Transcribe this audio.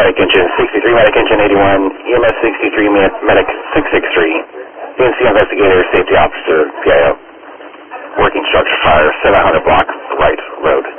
Medic Engine 63, Medic Engine 81, EMS 63, Medic 663, PNC Investigator, Safety Officer, PIO. Working structure fire, 700 block, right road.